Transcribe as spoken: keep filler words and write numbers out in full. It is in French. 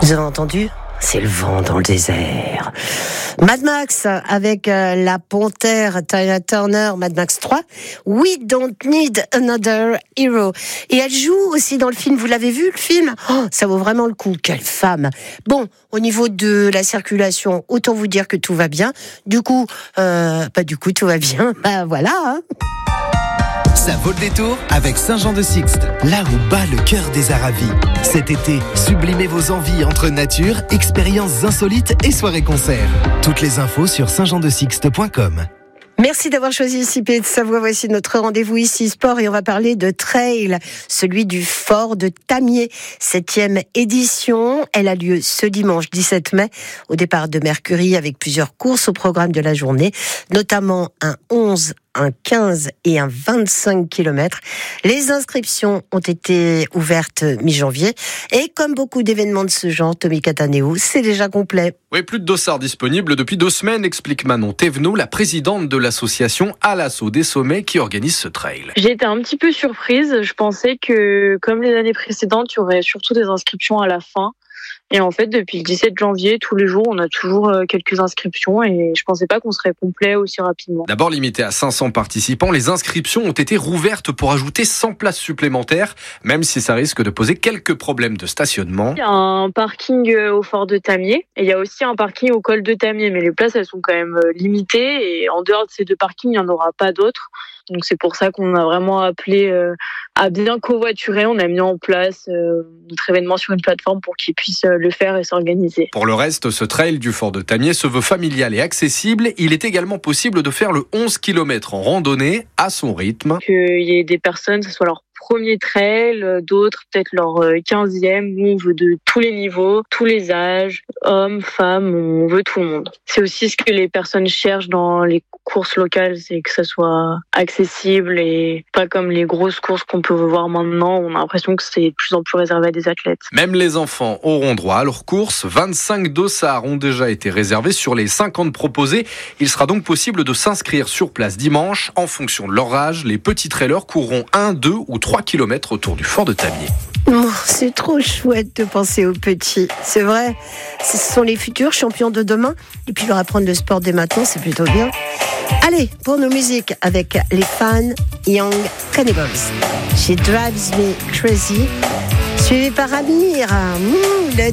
Vous avez entendu ? C'est le vent dans le désert. Mad Max avec euh, la panthère Tina Turner, Mad Max trois. We don't need another hero. Et elle joue aussi dans le film. Vous l'avez vu, le film ? Oh, ça vaut vraiment le coup. Quelle femme. Bon, au niveau de la circulation, autant vous dire que tout va bien. Du coup, euh, bah du coup, tout va bien. Bah voilà. Hein. Ça vaut le détour avec Saint-Jean-de-Sixte, là où bat le cœur des Aravis. Cet été, sublimez vos envies entre nature, expériences insolites et soirées-concerts. Toutes les infos sur saint jean de sixte point com. Merci d'avoir choisi I C P de Savoie. Voici notre rendez-vous ici sport et on va parler de trail, celui du Fort de Tamier. Septième édition. Elle a lieu ce dimanche dix-sept mai au départ de Mercury avec plusieurs courses au programme de la journée, notamment un onze, un quinze et un vingt-cinq kilomètres. Les inscriptions ont été ouvertes mi-janvier et comme beaucoup d'événements de ce genre, Tommy Catanéo, c'est déjà complet. Oui, plus de dossards disponibles depuis deux semaines, explique Manon Thévenot, la présidente de l'association À l'assaut des sommets qui organise ce trail. J'ai été un petit peu surprise. Je pensais que, comme les années précédentes, il y aurait surtout des inscriptions à la fin. Et en fait, depuis le dix-sept janvier, tous les jours, on a toujours quelques inscriptions et je pensais pas qu'on serait complet aussi rapidement. D'abord limité à cinq cents participants, les inscriptions ont été rouvertes pour ajouter cent places supplémentaires, même si ça risque de poser quelques problèmes de stationnement. Il y a un parking au Fort de Tamier et il y a aussi un parking au col de Tamier, mais les places, elles sont quand même limitées et en dehors de ces deux parkings, il n'y en aura pas d'autres. Donc c'est pour ça qu'on a vraiment appelé euh, à bien covoiturer. On a mis en place euh, notre événement sur une plateforme pour qu'ils puissent euh, le faire et s'organiser. Pour le reste, ce trail du Fort de Tamier se veut familial et accessible. Il est également possible de faire le onze kilomètres en randonnée à son rythme. Qu'il y ait des personnes, ce soit leur premier trail, d'autres peut-être leur quinzième. Nous, on veut de tous les niveaux, tous les âges, hommes, femmes, on veut tout le monde. C'est aussi ce que les personnes cherchent dans les courses locales, c'est que ça soit accessible et pas comme les grosses courses qu'on peut voir maintenant. On a l'impression que c'est de plus en plus réservé à des athlètes. Même les enfants auront droit à leur course. vingt-cinq dossards ont déjà été réservés sur les cinquante proposés. Il sera donc possible de s'inscrire sur place dimanche. En fonction de leur âge, les petits trailers courront un, deux ou trois kilomètres autour du Fort de Tamier. Oh, c'est trop chouette de penser aux petits. C'est vrai, ce sont les futurs champions de demain. Et puis leur apprendre le sport dès maintenant, c'est plutôt bien. Allez, pour nos musiques avec les fans Young Cannibals. She Drives Me Crazy. Suivi par Amir. Mmh, le